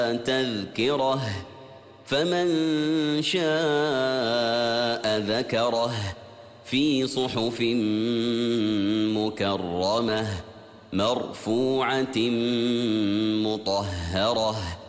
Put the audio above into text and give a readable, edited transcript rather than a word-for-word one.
تذكرة فمن شاء ذكره في صحف مكرمة مرفوعة مطهرة